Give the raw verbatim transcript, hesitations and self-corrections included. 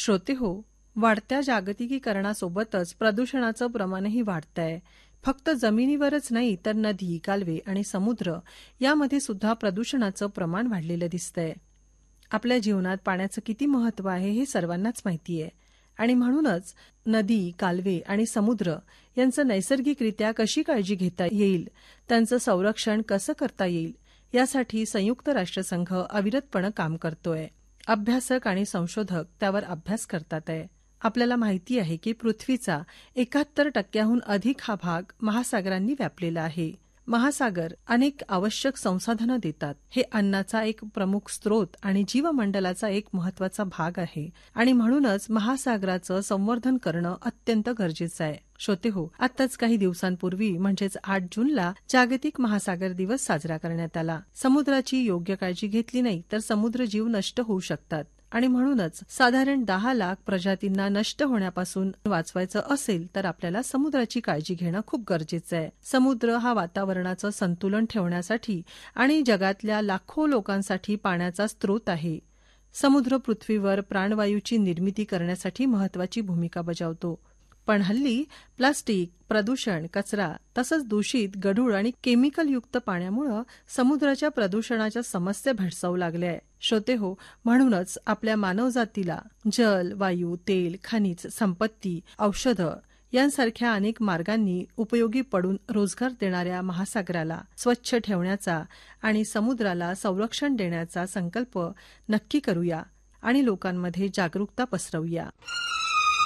श्रोते हो, वाढत्या जागतिकीकरणासोबतच प्रदूषणाचं प्रमाणही वाढतंय. फक्त जमिनीवरच नाही तर नदी, कालवे आणि समुद्र यामध्ये सुद्धा प्रदूषणाचं प्रमाण वाढलेलं दिसतंय. आपल्या जीवनात पाण्याचं किती महत्त्व आहे हे सर्वांनाच माहिती आहे आणि म्हणूनच नदी, कालवे आणि समुद्र यांचं नैसर्गिकरित्या कशी काळजी घेता येईल, त्यांचं संरक्षण कसं करता येईल यासाठी संयुक्त राष्ट्रसंघ अविरतपणे काम करतोय. अभ्यासक आणि संशोधक त्यावर अभ्यास करतात आहे. आपल्याला माहिती आहे की पृथ्वीचा एकाहत्तर टक्क्याहून अधिक हा भाग महासागरांनी व्यापलेला आहे. महासागर अनेक आवश्यक संसाधनं देतात. हे अन्नाचा एक प्रमुख स्रोत आणि जीवमंडलाचा एक महत्वाचा भाग आहे आणि म्हणूनच महासागराचं संवर्धन करणं अत्यंत गरजेचं आहे. श्रोते हो, आताच काही दिवसांपूर्वी म्हणजेच आठ जूनला जागतिक महासागर दिवस साजरा करण्यात आला. समुद्राची योग्य काळजी घेतली नाही तर समुद्रजीव नष्ट होऊ शकतात आणि म्हणूनच साधारण दहा लाख प्रजातींना नष्ट होण्यापासून वाचवायचं असेल तर आपल्याला समुद्राची काळजी घेणं खूप गरजेचं आहे. समुद्र हा वातावरणाचं संतुलन ठेवण्यासाठी आणि जगातल्या लाखो लोकांसाठी पाण्याचा स्रोत आहे. समुद्र पृथ्वीवर प्राणवायूची निर्मिती करण्यासाठी महत्वाची भूमिका बजावतो. पण हल्ली प्लास्टिक, प्रदूषण, कचरा तसंच दूषित, गढूळ आणि केमिकलयुक्त पाण्यामुळे समुद्राच्या प्रदूषणाच्या समस्या भेडसावू लागल्या आहे. श्रोते हो, म्हणूनच आपल्या मानवजातीला जल, वायू, तेल, खनिज संपत्ती, औषधं यांसारख्या अनेक मार्गांनी उपयोगी पडून रोजगार देणाऱ्या महासागराला स्वच्छ ठेवण्याचा आणि समुद्राला संरक्षण देण्याचा संकल्प नक्की करूया आणि लोकांमध्ये जागरूकता पसरवूया.